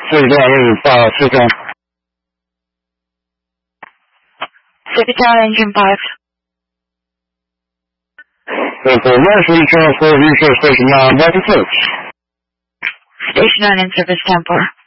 Citytown Engine 5, Citytown. Citytown Engine 5. And for emergency transfer, research station 9, back in service. Station 9 in service, 10-4.